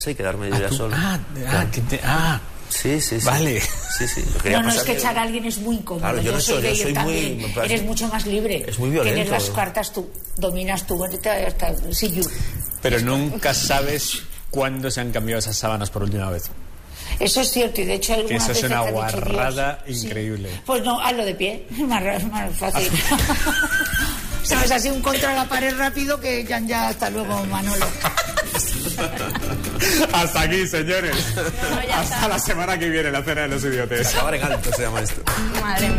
y quedarme yo ya solo. Sí. Vale. Sí. No, es que echar a alguien es muy incómodo. Claro, yo soy de ellos también. Eres mucho más libre. Es muy violento. Tienes las cartas tú, dominas tú. Pero nunca sabes cuándo se han cambiado esas sábanas por última vez. Eso es cierto, y de hecho algunas veces veces es una guarrada increíble. Sí. Pues no, hazlo de pie, más fácil. Sabes, así un contra la pared rápido que ya hasta luego, Manolo. Hasta aquí, señores. Hasta la semana que viene, la cena de los idiotes. Acabar en alto se llama esto. Madre mía.